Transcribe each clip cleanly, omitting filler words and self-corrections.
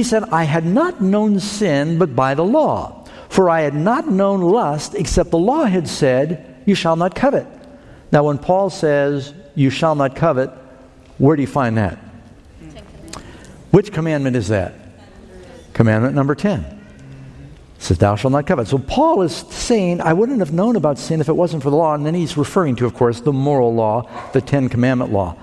He said, I had not known sin but by the law, for I had not known lust except the law had said, you shall not covet. Now when Paul says, you shall not covet, where do you find that? Which commandment is that? Commandment number 10. It says, thou shalt not covet. So Paul is saying, I wouldn't have known about sin if it wasn't for the law. And then he's referring to, of course, the moral law, the 10 Commandment law.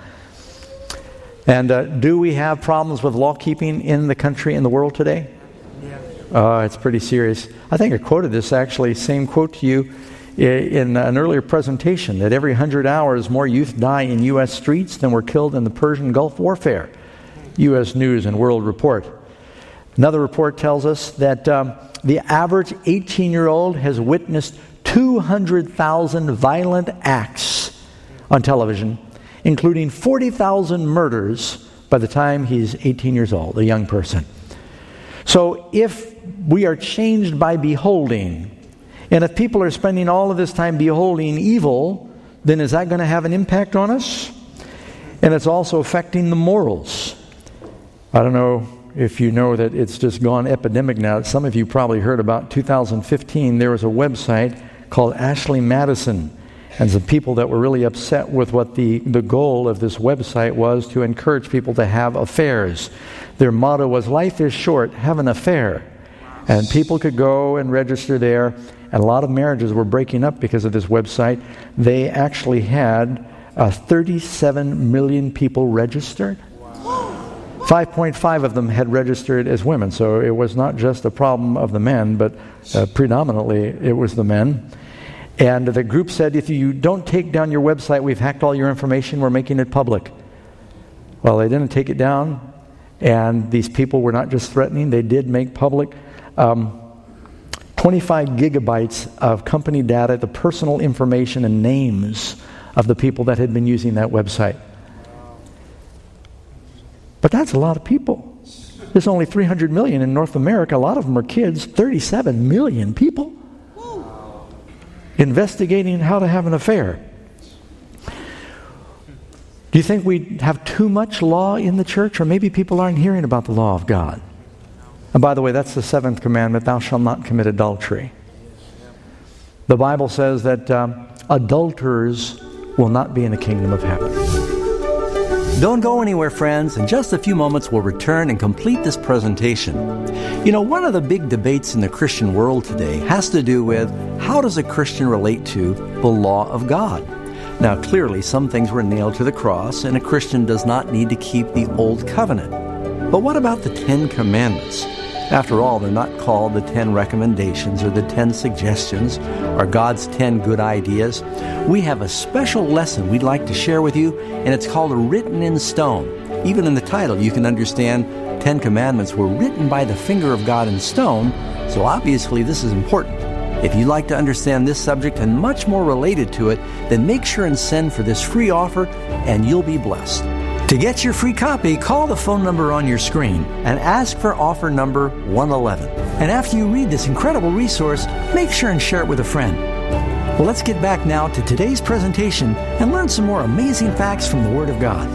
And do we have problems with law keeping in the country, in the world today? It's pretty serious. I think I quoted this actually, same quote to you in an earlier presentation, that every 100 hours more youth die in U.S. streets than were killed in the Persian Gulf Warfare. U.S. News and World Report. Another report tells us that the average 18-year-old has witnessed 200,000 violent acts on television, including 40,000 murders by the time he's 18 years old, a young person. So if we are changed by beholding, and if people are spending all of this time beholding evil, then is that going to have an impact on us? And it's also affecting the morals. I don't know if you know that it's just gone epidemic now. Some of you probably heard about 2015. There was a website called Ashley Madison, and some people that were really upset with what the goal of this website was, to encourage people to have affairs. Their motto was, life is short, have an affair. And people could go and register there, and a lot of marriages were breaking up because of this website. They actually had 37 million people registered. 5.5 of them had registered as women, so it was not just a problem of the men, but predominantly it was the men. And the group said, if you don't take down your website, we've hacked all your information, we're making it public. Well, they didn't take it down, and these people were not just threatening, they did make public 25 gigabytes of company data, the personal information and names of the people that had been using that website. But that's a lot of people. There's only 300 million in North America. A lot of them are kids. 37 million people investigating how to have an affair. Do you think we have too much law in the church? Or maybe people aren't hearing about the law of God? And by the way, that's the 7th commandment, thou shalt not commit adultery. The Bible says that adulterers will not be in the kingdom of heaven. Don't go anywhere, friends. In just a few moments, we'll return and complete this presentation. You know, one of the big debates in the Christian world today has to do with how does a Christian relate to the law of God? Now, clearly, some things were nailed to the cross, and a Christian does not need to keep the Old Covenant. But what about the 10 Commandments? After all, they're not called the 10 recommendations or the 10 suggestions or God's 10 good ideas. We have a special lesson we'd like to share with you, and it's called Written in Stone. Even in the title, you can understand 10 Commandments were written by the finger of God in stone, so obviously this is important. If you'd like to understand this subject and much more related to it, then make sure and send for this free offer, and you'll be blessed. To get your free copy, call the phone number on your screen and ask for offer number 111. And after you read this incredible resource, make sure and share it with a friend. Well, let's get back now to today's presentation and learn some more amazing facts from the Word of God.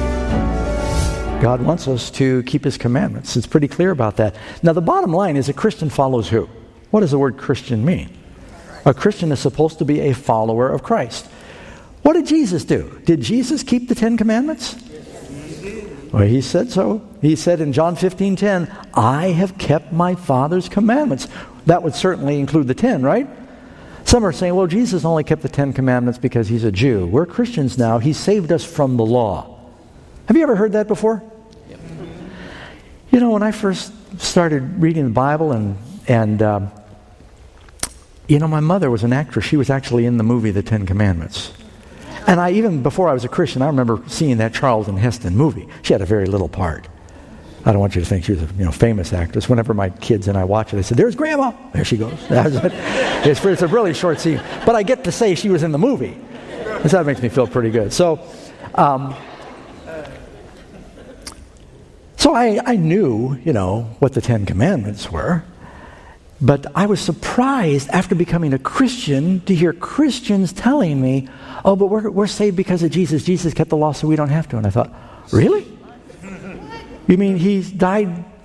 God wants us to keep His commandments. It's pretty clear about that. Now, the bottom line is a Christian follows who? What does the word Christian mean? A Christian is supposed to be a follower of Christ. What did Jesus do? Did Jesus keep the 10 Commandments? Well, He said so. He said in John 15:10, I have kept my Father's commandments. That would certainly include the 10, right? Some are saying, well, Jesus only kept the 10 Commandments because He's a Jew. We're Christians now. He saved us from the law. Have you ever heard that before? Yep. You know, when I first started reading the Bible and you know, my mother was an actress. She was actually in the movie The 10 Commandments. And even before I was a Christian, I remember seeing that Charlton Heston movie. She had a very little part. I don't want you to think she was a famous actress. Whenever my kids and I watch it, they said, there's Grandma. There she goes. It's a really short scene. But I get to say she was in the movie. So that makes me feel pretty good. So I knew, what the 10 Commandments were. But I was surprised after becoming a Christian to hear Christians telling me, oh, but we're saved because of Jesus. Jesus kept the law so we don't have to. And I thought, really? You mean He died